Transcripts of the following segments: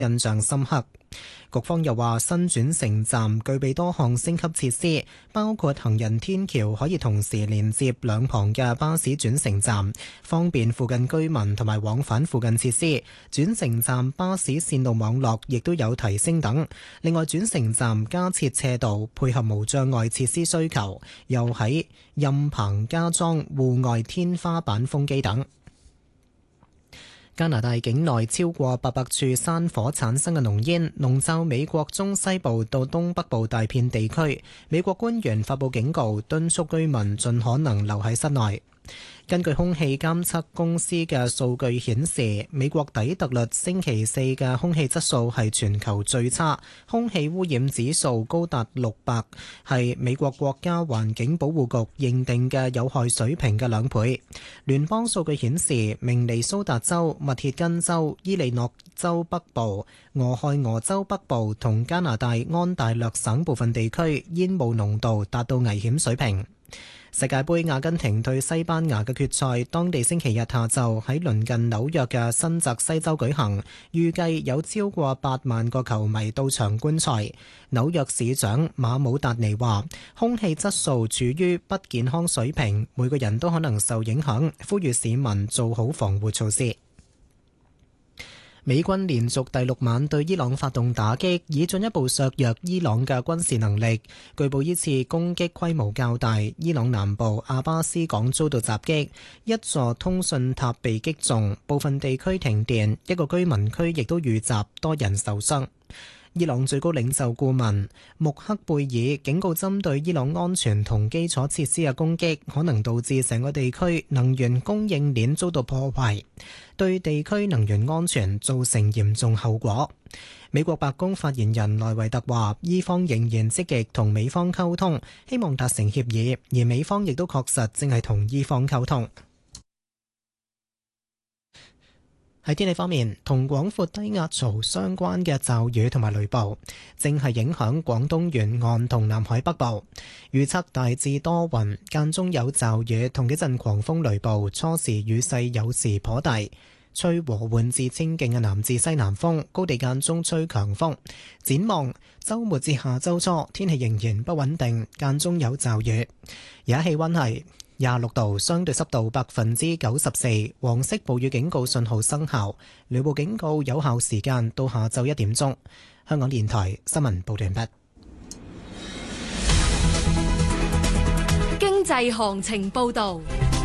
印象深刻。局方又話，新轉乘站具備多項升級設施，包括行人天橋可以同時連接兩旁嘅巴士轉乘站，方便附近居民同埋往返附近設施。轉乘站巴士線路網絡亦都有提升等。另外，轉乘站加設斜道，配合無障礙設施需求，又喺蔭棚加裝戶外天花板風機等。加拿大境內超過800處山火產生嘅濃煙，籠罩美國中西部到東北部大片地區。美國官員發布警告，敦促居民盡可能留喺室內。根據空氣監測公司嘅數據顯示，美國底特律星期四嘅空氣質素係全球最差，空氣污染指數高達600，係美國國家環境保護局認定嘅有害水平嘅2倍。聯邦數據顯示，明尼蘇達州、密歇根州、伊利諾州北部、俄亥俄州北部同加拿大安大略省部分地區煙霧濃度達到危險水平。世界盃阿根廷對西班牙嘅決賽，當地星期日下晝喺鄰近紐約嘅新澤西州舉行，預計有超過8萬個球迷到場觀賽。紐約市長馬姆達尼話，空氣質素處於不健康水平，每個人都可能受影響，呼籲市民做好防護措施。美軍連續第6晚對伊朗發動打擊，以進一步削弱伊朗嘅軍事能力。據報呢次攻擊規模較大，伊朗南部阿巴斯港遭到襲擊，一座通訊塔被擊中，部分地區停電，一個居民區亦都遇襲，多人受傷。伊朗最高領袖顧問穆克貝爾警告，針對伊朗安全同基礎設施嘅攻擊可能導致成個地區能源供應鏈遭到破壞，對地區能源安全造成嚴重後果。美國白宮發言人萊維特話，伊方仍然積極同美方溝通，希望達成協議，而美方亦都確實正係同伊方溝通。喺天氣方面，同廣闊低壓槽相關嘅驟雨同埋雷暴正係影響廣東沿岸同南海北部。預測大致多雲，間中有驟雨同幾陣狂風雷暴，初時雨勢有時頗大，吹和緩至清勁嘅南至西南風，高地間中吹強風。展望週末至下週初，天氣仍然不穩定，間中有驟雨。而家氣溫係26度，相對濕度94%，黃色暴雨警告信號生效，雷暴警告有效時間到下晝1點鐘。香港電台新聞報道完畢。 經濟行情報道。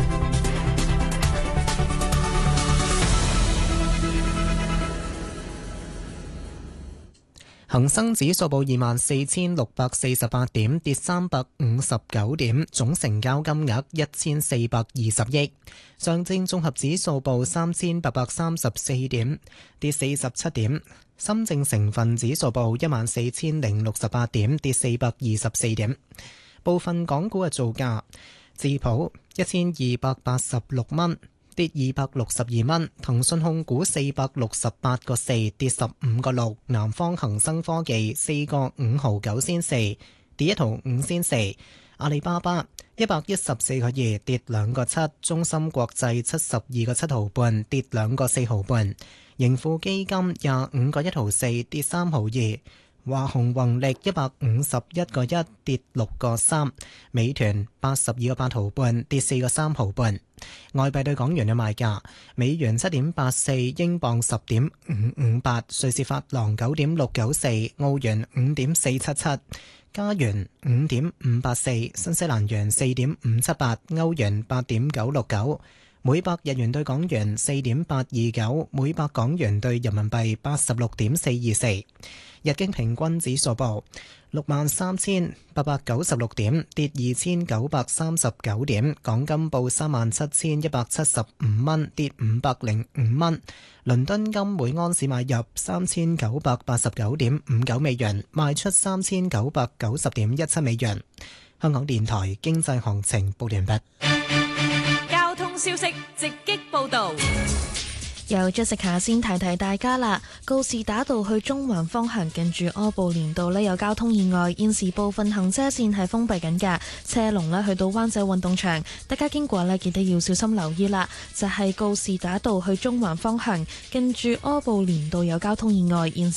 恒生指數報24,648點，跌359點，總成交金額1420億。上證綜合指數報3834點，跌47點。深證成分指數報14,068點，跌424點。部分港股嘅造價：智普1286蚊，跌262蚊，騰訊控股468個4，跌15個6，南方恒生科技4個5毫9仙4，跌1毫5仙4，阿里巴巴114個2，跌2個7，中芯國際72個7毫半，跌2個4毫半，盈富基金25個1毫4，跌3毫2。華虹宏力151個1，跌6個3，美團82個8毫半，跌4個3毫半。外幣對港元嘅賣價：美元7.84，英鎊10.558，瑞士法郎9.694，澳元5.477，加元5.584，新西蘭元4.578，歐元8.969。每百日元對港元4.829，每百港元對人民幣86.424。日經平均指數報63,896點，跌2939點。港金報37,175蚊，跌505蚊。倫敦金每安士買入3989.59美元，賣出3990.17美元。香港電台經濟行情報完畢。 消息直擊報道。 由 Jessica 先提提大家啦，告士打道去中環方向近住柯布連道呢有交通意外，現時部分行車線係封閉緊㗎，車龍呢去到灣仔運動場，大家經過呢記得要小心留意啦。就係告士打道去中環方向近住柯布連道有交通意外，現